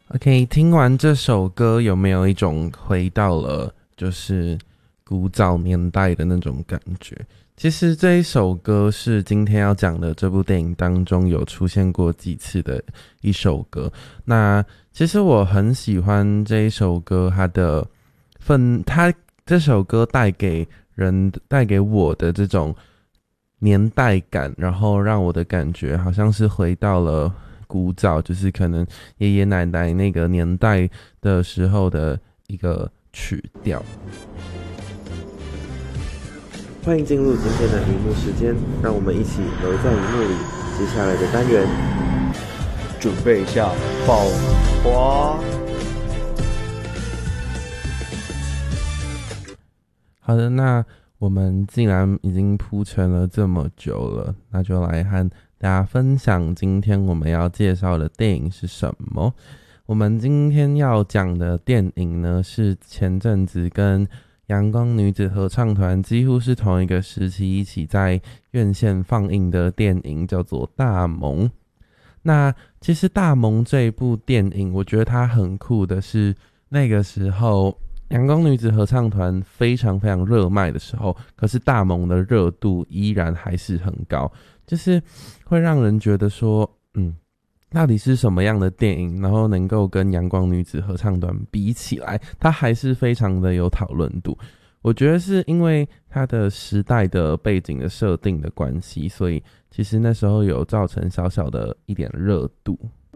OK，听完这首歌有没有一种回到了就是古早年代的那种感觉？其实这一首歌是今天要讲的这部电影当中有出现过几次的一首歌。那其实我很喜欢这一首歌，它这首歌带给我的这种年代感，然后让我的感觉好像是回到了古早，就是可能爷爷奶奶那个年代的时候的一个曲调。 欢迎进入今天的荧幕时间，让我们一起留在荧幕里。接下来的单元， 准备一下，爆花。 好的，那我们既然已经铺陈了这么久了，那就来和大家分享今天我们要介绍的电影是什么。我们今天要讲的电影呢，是前阵子跟阳光女子合唱团几乎是同一个时期一起在院线放映的电影，叫做《大萌》。那其实《大萌》这一部电影，我觉得它很酷的是，那个时候阳光女子合唱团非常非常热卖的时候，可是大萌的热度依然还是很高，就是会让人觉得说，到底是什么样的电影，然后能够跟阳光女子合唱团比起来，它还是非常的有讨论度。我觉得是因为它的时代的背景的设定的关系，所以其实那时候有造成小小的一点热度。